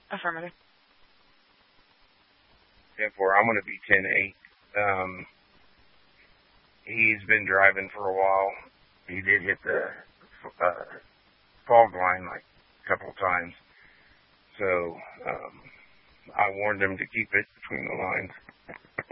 Affirmative. 10-4, I'm going to be 10-8. He's been driving for a while. He did hit the fog line like a couple of times. So I warned him to keep it between the lines.